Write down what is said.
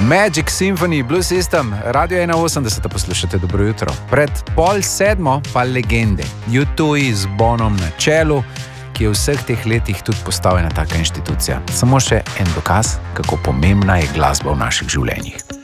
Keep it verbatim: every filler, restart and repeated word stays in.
Magic Symphony, Blue System, Radio enainosemdeset poslušate, dobro jutro. Pred pol sedmo pa legende, U dva z Bonom na čelu, ki je v vseh teh letih tudi postavljena taka inštitucija. Samo še en dokaz, kako pomembna je glasba v naših življenjih.